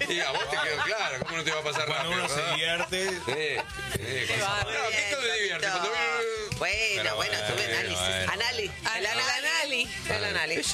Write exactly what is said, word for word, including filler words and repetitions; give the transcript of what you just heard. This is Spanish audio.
Y a vos te quedó claro, ¿cómo no te va a pasar Cuando rápido? uno se ¿verdad? divierte. Sí, sí, Qué con- bárbaro. No, Tito se divierte. Cuando- Bueno, Pero bueno, tuve bueno, análisis. bueno. Anali. El anali. El anali.